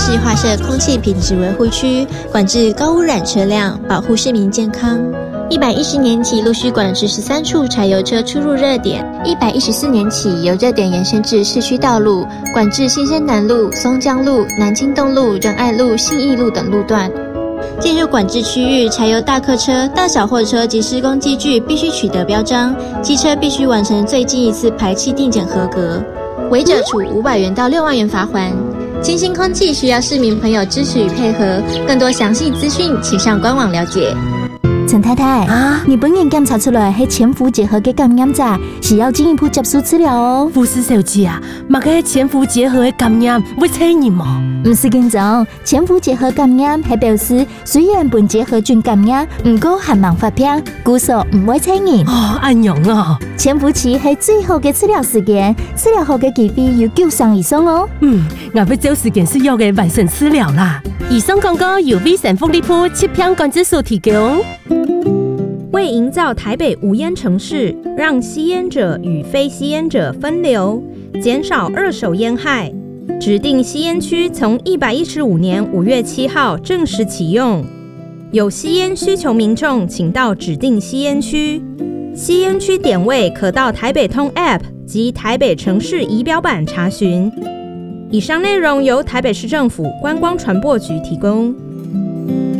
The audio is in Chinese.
市划设空气品质维护区，管制高污染车辆，保护市民健康。110年起陆续管制13处柴油车出入热点，114年起由热点延伸至市区道路，管制新生南路、松江路、南京东路、仁爱路、信义路等路段。进入管制区域，柴油大客车、大小货车及施工机具必须取得标章，机车必须完成最近一次排气定检合格，违者处500元到6万元罚锾。清新空气需要市民朋友支持与配合，更多详细资讯请上官网了解。 陈太太啊，你本人检查出来是潜伏结核的感染者，是要进一步接受治疗哦。 护士小姐啊，嘛个潜伏结核的感染会传染吗？ 不是紧张，潜伏结核感染是表示虽然本结核菌感染，不过还蛮发病，故说不会传染。 哦，安样啊！ 潜伏期是最好的治疗时间，治疗后的疾病有9成以上哦。 我要找时间需要的完成治疗啦。以上广告由威神风力铺7片管制所提供。 为营造台北无烟城市，让吸烟者与非吸烟者分流，减少二手烟害，指定吸烟区从115年5月7号正式启用。有吸烟需求民众，请到指定吸烟区。吸烟区点位可到台北通 App 及台北城市仪表板查询。以上内容由台北市政府观光传播局提供。